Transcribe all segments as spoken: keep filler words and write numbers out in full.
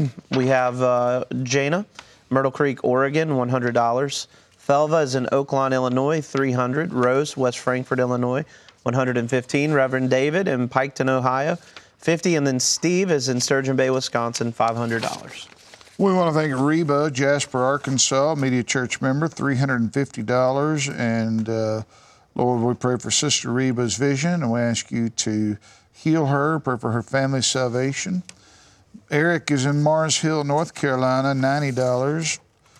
We have uh, Jana, Myrtle Creek, Oregon, one hundred dollars. Thelva is in Oaklawn, Illinois, three hundred dollars. Rose, West Frankfort, Illinois, one hundred fifteen dollars. Reverend David in Piketon, Ohio, fifty dollars. And then Steve is in Sturgeon Bay, Wisconsin, five hundred dollars. We want to thank Reba, Jasper, Arkansas, Media Church member, three hundred fifty dollars. And uh, Lord, we pray for Sister Reba's vision, and we ask you to heal her, pray for her family's salvation. Eric is in Mars Hill, North Carolina, ninety dollars.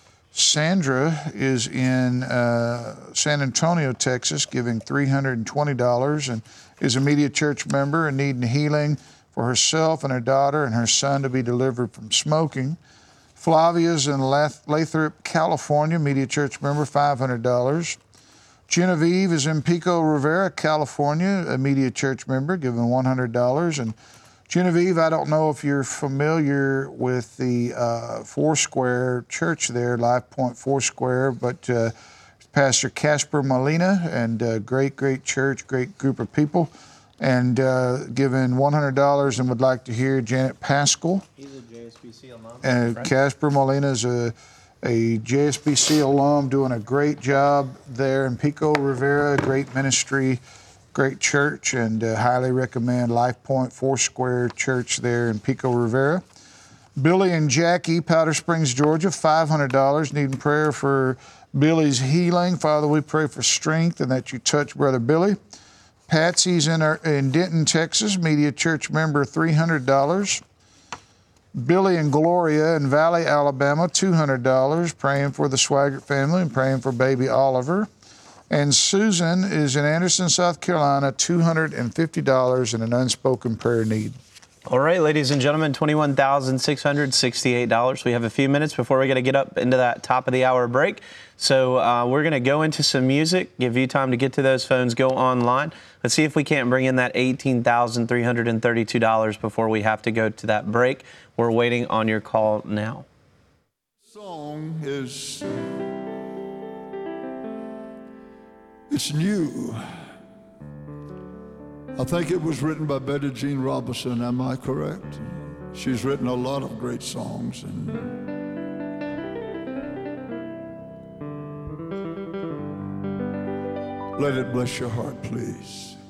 Sandra is in uh, San Antonio, Texas, giving three hundred twenty dollars, and is a Media Church member and needing healing for herself and her daughter and her son to be delivered from smoking. Flavia's in Lathrop, California, Media Church member, five hundred dollars. Genevieve is in Pico Rivera, California, a Media Church member, giving one hundred dollars. And Genevieve, I don't know if you're familiar with the uh, Foursquare Church there, Life Point Foursquare, but uh, Pastor Casper Molina, and uh, great, great church, great group of people, and uh, giving one hundred dollars, and would like to hear Janet Pascal. He's a J S B C alum. And right? Casper Molina is a, a J S B C alum, doing a great job there in Pico Rivera, great ministry, great church, and uh, highly recommend Life Point Foursquare Church there in Pico Rivera. Billy and Jackie, Powder Springs, Georgia, five hundred dollars, needing prayer for Billy's healing. Father, we pray for strength and that you touch Brother Billy. Patsy's in, our, in Denton, Texas, Media Church member, three hundred dollars. Billy and Gloria in Valley, Alabama, two hundred dollars, praying for the Swaggart family and praying for baby Oliver. And Susan is in Anderson, South Carolina, two hundred fifty dollars and an unspoken prayer need. All right, ladies and gentlemen, twenty-one thousand six hundred sixty-eight dollars. We have a few minutes before we're going to get up into that top of the hour break. So uh, we're going to go into some music, give you time to get to those phones, go online. Let's see if we can't bring in that eighteen thousand three hundred thirty-two dollars before we have to go to that break. We're waiting on your call now. The song is... It's new. I think it was written by Betty Jean Robinson, am I correct? She's written a lot of great songs. And let it bless your heart, please.